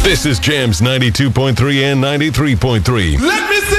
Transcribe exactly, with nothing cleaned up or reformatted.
This is Jams ninety-two point three and ninety-three point three. Let me see